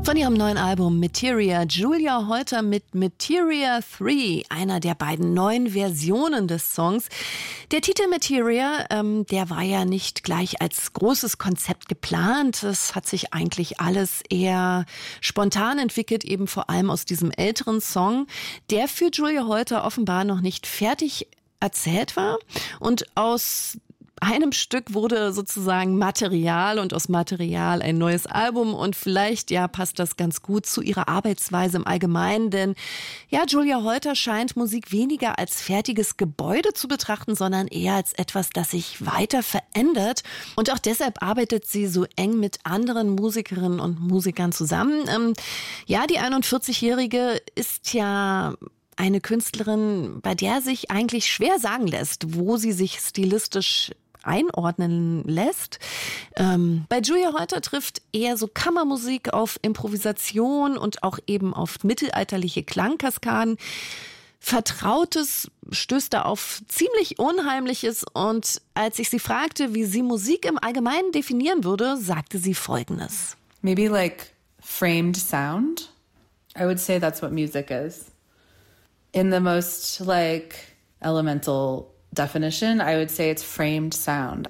Von ihrem neuen Album Materia, Julia Holter mit Materia 3, einer der beiden neuen Versionen des Songs. Der Titel Materia, der war ja nicht gleich als großes Konzept geplant. Es hat sich eigentlich alles eher spontan entwickelt, eben vor allem aus diesem älteren Song, der für Julia Holter offenbar noch nicht fertig erzählt war. Und aus einem Stück wurde sozusagen Material und aus Material ein neues Album und vielleicht passt das ganz gut zu ihrer Arbeitsweise im Allgemeinen, denn Julia Holter scheint Musik weniger als fertiges Gebäude zu betrachten, sondern eher als etwas, das sich weiter verändert und auch deshalb arbeitet sie so eng mit anderen Musikerinnen und Musikern zusammen. Die 41-Jährige ist ja eine Künstlerin, bei der sich eigentlich schwer sagen lässt, wo sie sich stilistisch einordnen lässt. Bei Julia Holter trifft eher so Kammermusik auf Improvisation und auch eben auf mittelalterliche Klangkaskaden. Vertrautes stößt da auf ziemlich Unheimliches und als ich sie fragte, wie sie Musik im Allgemeinen definieren würde, sagte sie Folgendes. Maybe like framed sound. I would say that's what music is. In the most like elemental definition, I would say it's framed sound.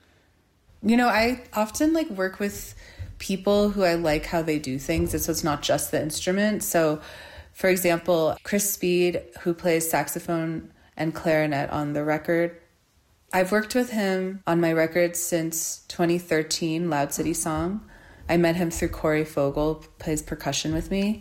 I often work with people who I like how they do things, so it's not just the instrument. So, for example, Chris Speed, who plays saxophone and clarinet on the record, I've worked with him on my records since 2013, Loud City Song. I met him through Corey Fogle, who plays percussion with me.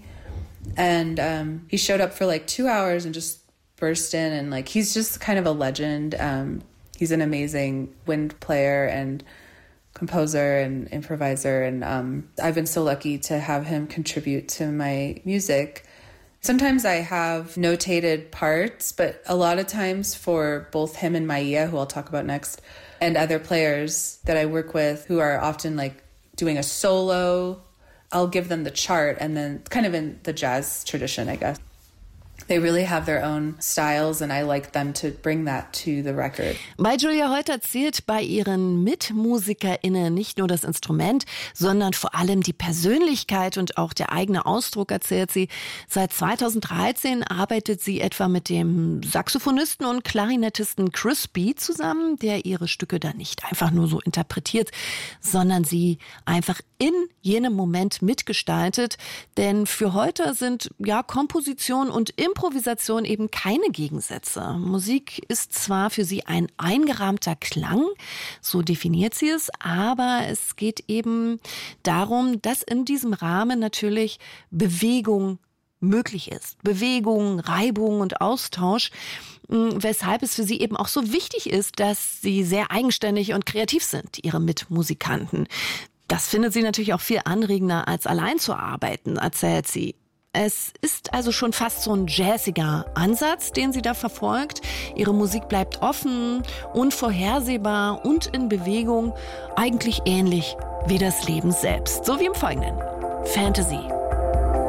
And he showed up for 2 hours and just burst in and he's just kind of a legend. He's an amazing wind player and composer and improviser, and I've been so lucky to have him contribute to my music. Sometimes I have notated parts, but a lot of times for both him and Maia, who I'll talk about next, and other players that I work with who are often doing a solo, I'll give them the chart, and then kind of in the jazz tradition, I guess. They really have their own styles and I like them to bring that to the record. Bei Julia Holter zählt bei ihren MitmusikerInnen nicht nur das Instrument, sondern vor allem die Persönlichkeit und auch der eigene Ausdruck, erzählt sie. Seit 2013 arbeitet sie etwa mit dem Saxophonisten und Klarinettisten Chris Speed zusammen, der ihre Stücke dann nicht einfach nur so interpretiert, sondern sie einfach in jenem Moment mitgestaltet. Denn für Holter sind Komposition und Improvisation eben keine Gegensätze. Musik ist zwar für sie ein eingerahmter Klang, so definiert sie es, aber es geht eben darum, dass in diesem Rahmen natürlich Bewegung möglich ist. Bewegung, Reibung und Austausch, weshalb es für sie eben auch so wichtig ist, dass sie sehr eigenständig und kreativ sind, ihre Mitmusikanten. Das findet sie natürlich auch viel anregender, als allein zu arbeiten, erzählt sie. Es ist also schon fast so ein jazziger Ansatz, den sie da verfolgt. Ihre Musik bleibt offen, unvorhersehbar und in Bewegung, eigentlich ähnlich wie das Leben selbst. So wie im Folgenden. Fantasy.